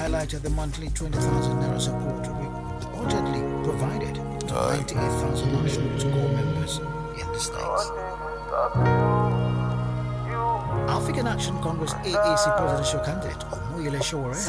highlighted the monthly 20,000 naira support reportedly provided to 98,000 national corps members in the states. African Action Congress AAC presidential candidate Omoyele Sowore